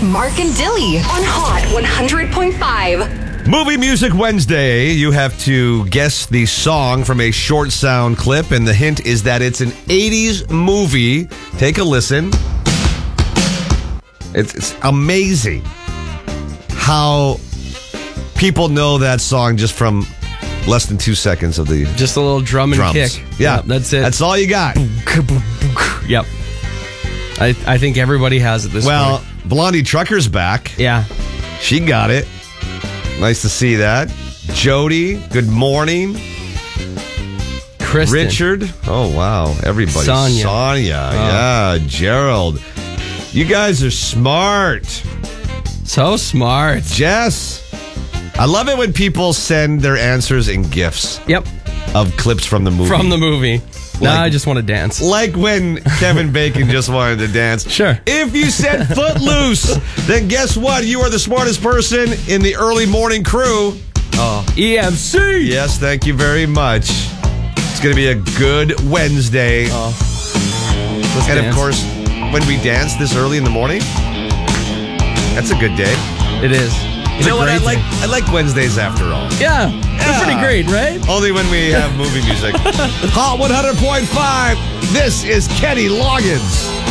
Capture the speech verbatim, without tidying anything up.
Mark and Dilly on Hot one hundred point five. Movie Music Wednesday. You have to guess the song from a short sound clip, and the hint is that it's an eighties movie. Take a listen. It's, it's amazing how people know that song just from less than two seconds of the Just a little drum and drums. kick. Yeah, Yep, that's it. That's all you got. Yep. I I think everybody has it this Well, point. Blondie Trucker's back. Yeah. She got it. Nice to see that. Jody, good morning. Kristen. Richard. Oh, wow. Everybody. Sonia. Sonia. Oh. Yeah. Gerald. You guys are smart. So smart. Jess. I love it when people send their answers in GIFs Yep. of clips from the movie. From the movie. Now Like- I just want to dance. Like when Kevin Bacon just wanted to dance. Sure. If you said Footloose, then guess what? You are the smartest person in the early morning crew. Oh. E M C. Yes, thank you very much. It's going to be a good Wednesday. Oh. Let's and dance. of course, when we dance this early in the morning, that's a good day. It is. You It's a know what? I great like day. I like Wednesdays after all. Yeah. It's Yeah. pretty great, right? Only when we have movie music. Hot one hundred point five. This is Kenny Loggins.